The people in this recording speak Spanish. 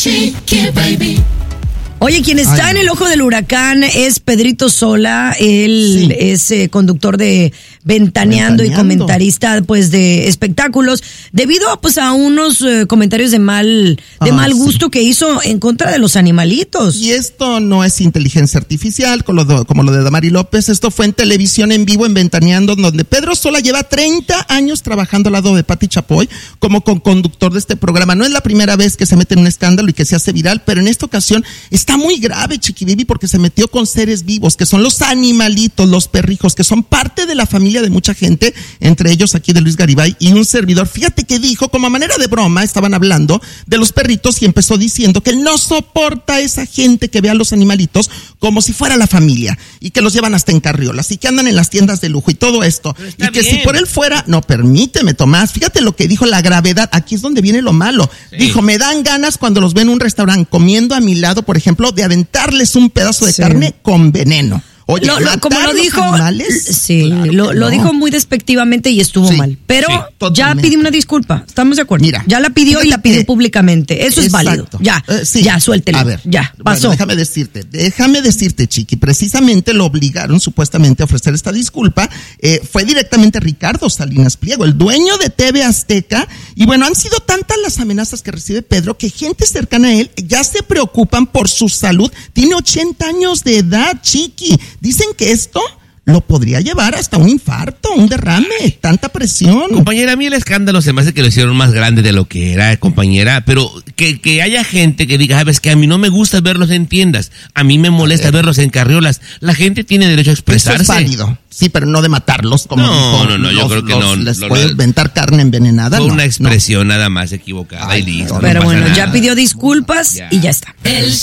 Chiqui Baby. Oye, quien está en el ojo del huracán es Pedrito Sola. Él es conductor de Ventaneando y comentarista pues de espectáculos, debido pues a unos comentarios de mal gusto que hizo en contra de los animalitos. Y esto no es inteligencia artificial como lo de Damari López. Esto fue en televisión en vivo en Ventaneando, donde Pedro Sola lleva 30 años trabajando al lado de Pati Chapoy como conductor de este programa. No es la primera vez que se mete en un escándalo y que se hace viral, pero en esta ocasión está muy grave, Chiqui Baby, porque se metió con seres vivos, que son los animalitos, los perrijos, que son parte de la familia de mucha gente, entre ellos aquí de Luis Garibay y un servidor. Fíjate que dijo, como a manera de broma, estaban hablando de los perritos y empezó diciendo que él no soporta a esa gente que ve a los animalitos como si fuera la familia y que los llevan hasta en carriolas y que andan en las tiendas de lujo y todo esto. Y que si por él fuera, no, permíteme, Tomás, fíjate lo que dijo, la gravedad, aquí es donde viene lo malo. Sí. Dijo, me dan ganas cuando los ven en un restaurante comiendo a mi lado, por ejemplo, de aventarles un pedazo de carne con veneno. Oye, como lo dijo, lo dijo muy despectivamente y estuvo mal. Pero ya pidió una disculpa, ¿estamos de acuerdo? Mira, ya la pidió y la pidió públicamente. Eso es válido. Ya, ya, suéltelo. A ver, ya, pasó. Bueno, déjame decirte, Chiqui, precisamente lo obligaron supuestamente a ofrecer esta disculpa. Fue directamente Ricardo Salinas Pliego, el dueño de TV Azteca. Y bueno, han sido tantas las amenazas que recibe Pedro que gente cercana a él ya se preocupan por su salud. Tiene 80 años de edad, Chiqui. Dicen que esto lo podría llevar hasta un infarto, un derrame, tanta presión. Compañera, a mí el escándalo se me hace que lo hicieron más grande de lo que era, compañera, pero que haya gente que diga, sabes que a mí no me gusta verlos en tiendas, a mí me molesta verlos en carriolas. La gente tiene derecho a expresarse. Eso es válido. Sí, pero no de matarlos como yo creo que no. Les puedes ventar carne envenenada. Fue una expresión nada más equivocada y listo. Pero bueno, ya pidió disculpas y ya está.